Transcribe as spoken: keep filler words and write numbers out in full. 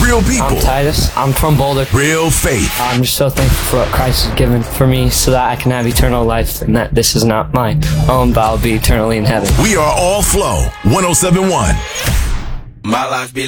Real people. I'm Titus. I'm from Boulder. Real faith. I'm just so thankful for what Christ has given for me so that I can have eternal life and that this is not my own, but I'll be eternally in heaven. We are All Flow one oh seven point one. My life be